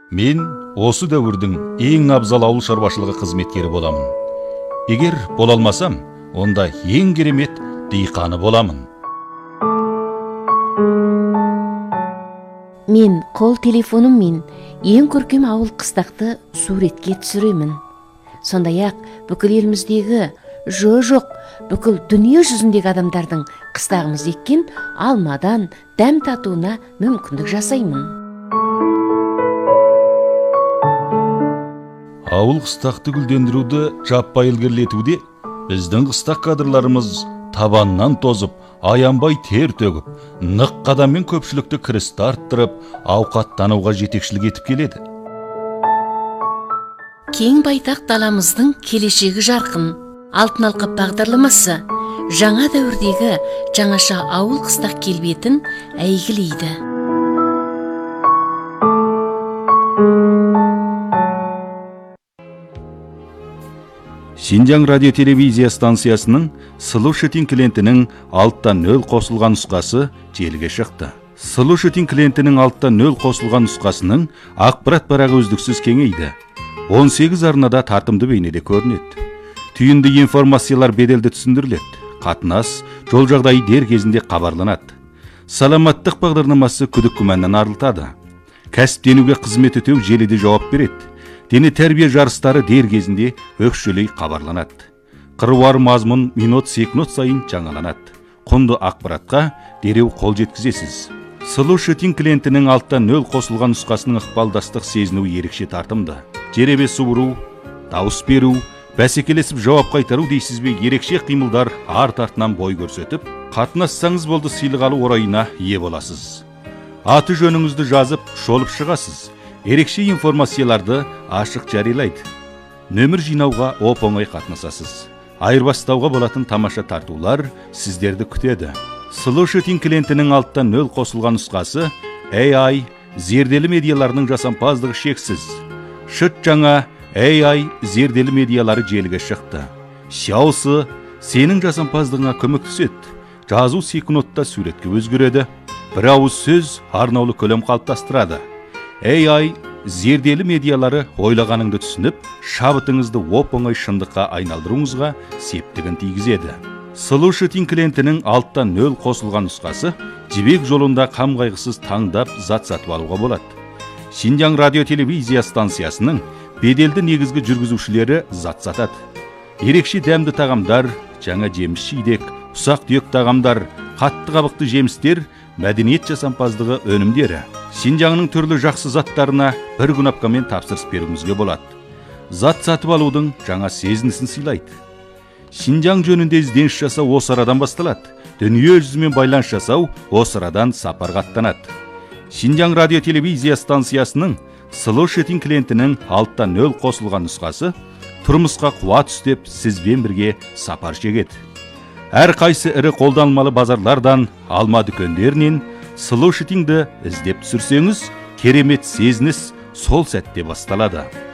Мен осы дәуірдің ең абзал ауыл шаруашылығы қызметкері боламын. Егер бола алмасам, онда ең керемет диқаны боламын. Мен қол телефоныммен ең көркем ауыл қыстақты суретке түсіремін. Сондай-ақ бүкіл еліміздегі жоқ, бүкіл дүние жүзіндегі адамдардың қыстағымыз еккен алмадан дәм татуына мүмкіндік жасаймын. Ауыл қыстақты гүлдендіруді жаппай ілгерілетуде біздің қыстақ кадрларымыз табаннан тозып, аянбай тер төгіп, нық қадаммен көпшілікті кірісті арттырып, ауқаттануға жетекшілік етіп келеді. Кең байтақ даламыздың келешегі жарқын. Алтын алқап бағдарламасы жаңа дәуірдегі жаңаша ауыл қыстақ келбетін әйгілейді. Шинжаң радио телевизия станциясының Сұлу Шытин клиентінің алттан нөл қосылған нұсқасы желіге шықты. Сұлу Шытин клиентінің алттан нөл қосылған нұсқасының ақпарат парағы үздіксіз кеңейді. 18 арнада тартымды бейнеде көрінеді. Түйінді информациялар беделді түсіндіріледі. Қатынас, жол жағдайы дер кезінде хабарланады. Саламаттық бағдарламасы күдік күмәннен арылтады. Кәсіптенуге қызмет өтеу желіде жауап береді. Дене тәрбие жарыстары дер кезінде өкшелей хабарланады. Қыруар мазмұн минут-секунд сайын жаңаланады. Құнды ақпаратқа дереу қол жеткізесіз. Сұлу Шытин клиентінің алттан нөл қосылған нұсқасының ықпалдастық сезіну ерекше тартымды. Жеребе суыру, дауыс беру, бәсекелесіп жауап қайтару дейсіз бе, ерекше қимылдар арт-артынан бой көрсетіп, қатынассаңыз болды сыйлық алу орайына ие боласыз. Аты жөніңізді жазып, шолып шығасыз. Ерекше информацияларды ашық жариялайды. Нөмір жинауға оп-оңай қатынасасыз. Айырбастауға болатын тамаша тартулар сіздерді күтеді. Сұлу Шытин клиентінің алттан нөл қосылған нұсқасы AI зерделі медиаларының жасампаздығы шексіз. Шыт жаңа AI зерделі медиалары желіге шықты. Шаусы сенің жасампаздығыңа көмектеседі. Жазу секундта суретке өзгереді. Бір ауыз сөз арнаулы көлем қалыптастырады. AI зерделі медиалары ойлағаныңды түсініп, шабытыңызды оп-оңай шындыққа айналдыруыңызға септігін тигізеді. Сұлу Шытин клиентінің алттан нөл қосылған нұсқасы жібек жолында қам қайғысыз таңдап зат сатып алуға болады. Шинжаң радио телевизия станциясының беделді негізгі жүргізушілері зат сатады. Ерекше дәмді тағамдар, жаңа жеміс жидек, ұсақ түйек тағамдар, қатты қабықты жемістер, мәдениет жасампаздығы өнімдері. Шинжаңның түрлі жақсы заттарына бір күнапкамен тапсырыс беруіңізге болады. Зат сатып алудың жаңа сезінісін сыйлайды. Шинжаң жөнінде ізденіс жасау осы арадан басталады. Дүние жүзімен байланыс жасау осы арадан сапарға аттанады. Шинжаң радио телевизия станциясының Сұлу Шытин клиентінің алттан нөл қосылған нұсқасы тұрмысқа қуат үстеп сізбен бірге сапар шегеді. Әр қайсы ірі қолданылмалы базарлардан, алма дүкендерінен Сұлу Шытинді іздеп түсірсеңіз, керемет сезініс сол сәтте басталады.